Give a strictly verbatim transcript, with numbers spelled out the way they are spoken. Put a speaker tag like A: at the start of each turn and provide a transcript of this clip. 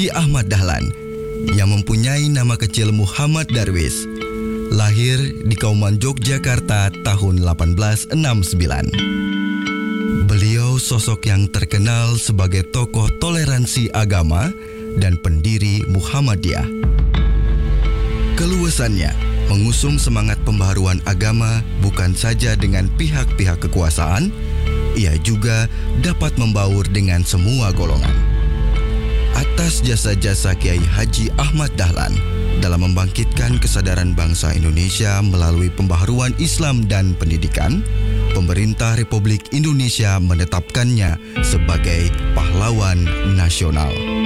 A: Haji Ahmad Dahlan yang mempunyai nama kecil Muhammad Darwis, lahir di Kauman, Yogyakarta tahun delapan belas enam puluh sembilan. Beliau sosok yang terkenal sebagai tokoh toleransi agama dan pendiri Muhammadiyah. Keluasannya mengusung semangat pembaharuan agama bukan saja dengan pihak-pihak kekuasaan, ia juga dapat membaur dengan semua golongan. Atas jasa-jasa Kiai Haji Ahmad Dahlan dalam membangkitkan kesadaran bangsa Indonesia melalui pembaharuan Islam dan pendidikan, pemerintah Republik Indonesia menetapkannya sebagai pahlawan nasional.